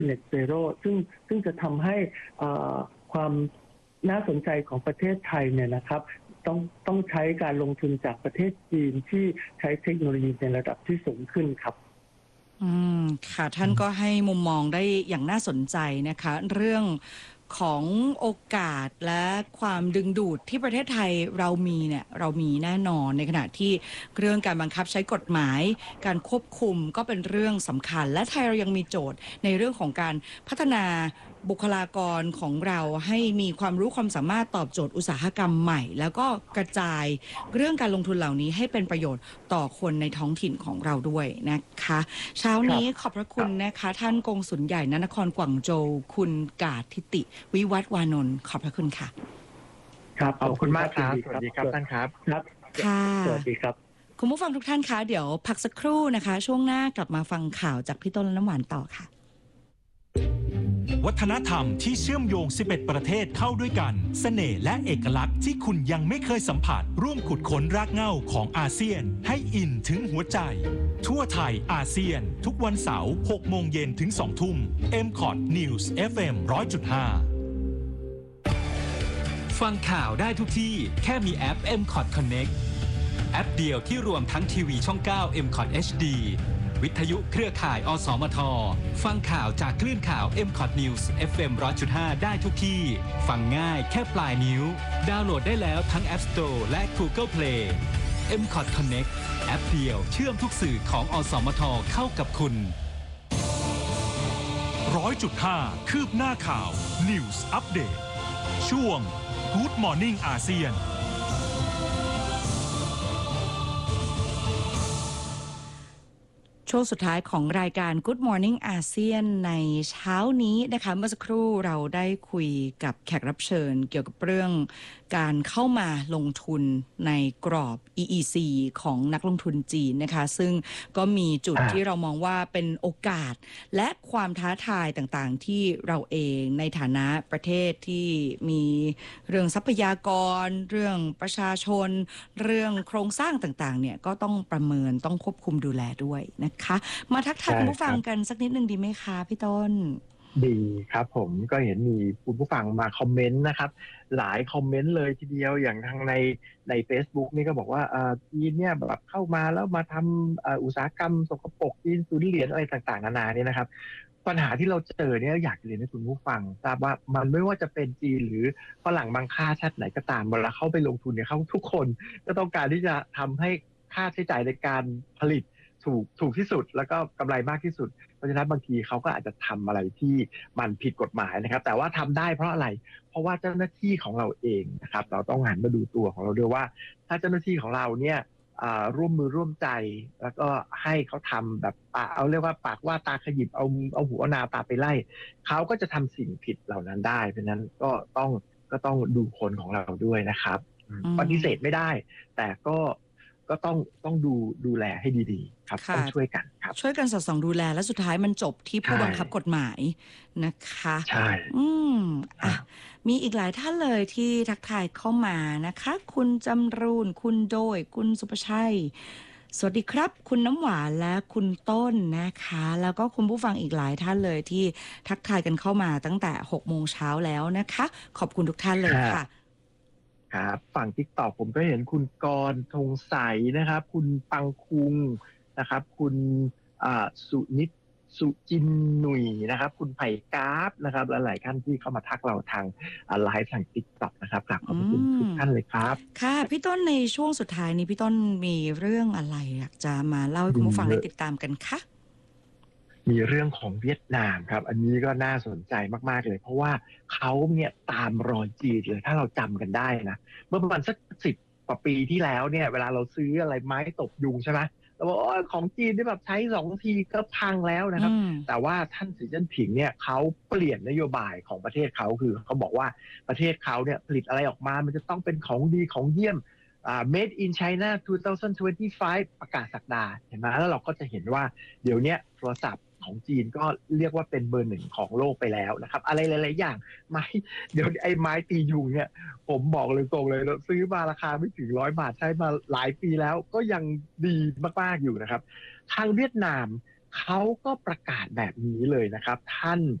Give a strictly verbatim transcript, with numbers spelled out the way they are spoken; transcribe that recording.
Net Zero ซึ่งซึ่งจะทำให้ความน่าสนใจของประเทศไทยเนี่ยนะครับต้องต้องใช้การลงทุนจากประเทศจีนที่ใช้เทคโนโลยีในระดับที่สูงขึ้นครับอืมค่ะท่านก็ให้มุมมองได้อย่างน่าสนใจนะคะเรื่องของโอกาสและความดึงดูดที่ประเทศไทยเรามีเนี่ยเรามีแน่นอนในขณะที่เรื่องการบังคับใช้กฎหมายการควบคุมก็เป็นเรื่องสำคัญและไทยเรายังมีโจทย์ในเรื่องของการพัฒนาบุคลากรของเราให้มีความรู้ความสามารถตอบโจทย์อุตสาหกรรมใหม่แล้วก็กระจายเรื่องการลงทุนเหล่านี้ให้เป็นประโยชน์ต่อคนในท้องถิ่นของเราด้วยนะคะเช้านี้ขอบพระคุณนะคะท่านกงสุลใหญ่ณนครกวางโจวคุณกาดทิติวิวัฒน์วานนท์ขอบพระคุณค่ะครับขอบคุณมากครับสวัสดีครับท่านครับครับค่ะสวัสดีครับคุณผู้ฟังทุกท่านคะเดี๋ยวพักสักครู่นะคะช่วงหน้ากลับมาฟังข่าวจากพี่ต้นและน้ำหวานต่อค่ะวัฒนธรรมที่เชื่อมโยงสิบเอ็ดประเทศเข้าด้วยกันเสน่ห์และเอกลักษณ์ที่คุณยังไม่เคยสัมผัสร่วมขุดค้นรากเหง้าของอาเซียนให้อินถึงหัวใจทั่วไทยอาเซียนทุกวันเสาร์หกโมงเย็นถึงสองทุ่ม เอ็ม คอท News เอฟ เอ็ม หนึ่งร้อยจุดห้า ฟังข่าวได้ทุกที่แค่มีแอป เอ็ม คอท Connect แอปเดียวที่รวมทั้งทีวีช่อง เก้า เอ็ม คอท เอช ดี วิทยุเครือข่ายอสมทฟังข่าวจากคลื่นข่าว เอ็ม คอท News เอฟ เอ็ม หนึ่งร้อยจุดห้า ได้ทุกที่ฟังง่ายแค่ปลายนิ้วดาวน์โหลดได้แล้วทั้ง App Store และ Google Play เอ็ม คอท Connect แอปเดียวเชื่อมทุกสื่อของอสมทเข้ากับคุณ หนึ่งร้อยจุดห้า คืบหน้าข่าว News Update ช่วง Good Morning อาเซียนช่วงสุดท้ายของรายการ Good Morning อาเซียนในเช้านี้นะคะเมื่อสักครู่เราได้คุยกับแขกรับเชิญเกี่ยวกับเรื่องการเข้ามาลงทุนในกรอบ อี อี ซี ของนักลงทุนจีนนะคะซึ่งก็มีจุดที่เรามองว่าเป็นโอกาสและความท้าทายต่างๆที่เราเองในฐานะประเทศที่มีเรื่องทรัพยากรเรื่องประชาชนเรื่องโครงสร้างต่างๆเนี่ยก็ต้องประเมินต้องควบคุมดูแลด้วยนะคะมาทักทายคุณผู้ฟังกันสักนิดนึงดีไหมคะพี่ต้นดีครับผมก็เห็นมีคุณผู้ฟังมาคอมเมนต์นะครับหลายคอมเมนต์เลยทีเดียวอย่างทางในใน Facebook นี่ก็บอกว่าจีนเนี่ยแบบเข้ามาแล้วมาทำอุตสาหกรรมสกปรกจีนสูญเหรียญอะไรต่างๆนานาเนี่ยนะครับปัญหาที่เราเจอเนี่ยอยากเรียนให้คุณผู้ฟังทราบว่ามันไม่ว่าจะเป็นจีนหรือฝรั่งบางค่าชาติไหนก็ตามเวลาเข้าไปลงทุนเนี่ยเขาทุกคนก็ต้องการที่จะทำให้ค่าใช้จ่ายในการผลิตถูกถูกที่สุดแล้วก็กำไรมากที่สุดเพราะฉะนั้นบางทีเขาก็อาจจะทำอะไรที่มันผิดกฎหมายนะครับแต่ว่าทำได้เพราะอะไรเพราะว่าเจ้าหน้าที่ของเราเองนะครับเราต้องหันมาดูตัวของเราด้วยว่าถ้าเจ้าหน้าที่ของเราเนี่ยร่วมมือร่วมใจแล้วก็ให้เขาทำแบบเอาเรียกว่าปากว่าตาขยิบเอาเอาหัวนาตาไปไล่เขาก็จะทำสิ่งผิดเหล่านั้นได้เพราะฉะนั้นก็ต้องก็ต้องดูคนของเราด้วยนะครับปฏิเสธไม่ได้แต่ก็ก็ต้องต้องดูดูแลให้ดีๆครับต้องช่วยกันครับช่วยกันสอดส่องดูแลและสุดท้ายมันจบที่ผู้บังคับกฎหมายนะคะใช่อืมอ่ะมีอีกหลายท่านเลยที่ทักทายเข้ามานะคะคุณจำรูนคุณโดยคุณสุภชัยสวัสดีครับคุณน้ำหวานและคุณต้นนะคะแล้วก็คุณผู้ฟังอีกหลายท่านเลยที่ทักทายกันเข้ามาตั้งแต่หกโมงเช้าแล้วนะคะขอบคุณทุกท่านเลยค่ะครับฝั่ง TikTok ผมก็เห็นคุณกรธงใสนะครับคุณปังคุงนะครับคุณสุนิตสุจินหนุ่ยนะครับคุณไผ่กราฟนะครับและหลายท่านที่เข้ามาทักเราทางไลฟ์ทาง TikTok นะครับกราบขอบคุณทุกท่านเลยครับค่ะพี่ต้นในช่วงสุดท้ายนี้พี่ต้นมีเรื่องอะไรอยากจะมาเล่าให้คุณผู้ฟังได้ติดตามกันคะมีเรื่องของเวียดนามครับอันนี้ก็น่าสนใจมากๆเลยเพราะว่าเขาเนี่ยตามรอยจีนเลยถ้าเราจำกันได้นะเมื่อประมาณสักสิบกว่าปีที่แล้วเนี่ยเวลาเราซื้ออะไรไม้ตบยุงใช่ไหมเราบอกโอ้ของจีนที่แบบใช้สองทีก็พังแล้วนะครับแต่ว่าท่านสีจิ้นผิงเนี่ยเขาเปลี่ยนนโยบายของประเทศเขาคือเขาบอกว่าประเทศเขาเนี่ยผลิตอะไรออกมามันจะต้องเป็นของดีของเยี่ยมMade in China สองพันยี่สิบห้าประกาศศักดาเห็นไหมแล้วเราก็จะเห็นว่าเดี๋ยวนี้โทรศัพท์ของจีนก็เรียกว่าเป็นเบอร์หนึ่งของโลกไปแล้วนะครับอะไรหลายๆอย่างไม้เดี๋ยวไอ้ไม้ตียุงเนี่ยผมบอกเลยตรงเลยเราซื้อมาราคาไม่ถึงร้อยบาทใช้มาหลายปีแล้วก็ยังดีมากๆอยู่นะครับทางเวียดนามเขาก็ประกาศแบบนี้เลยนะครับท่าน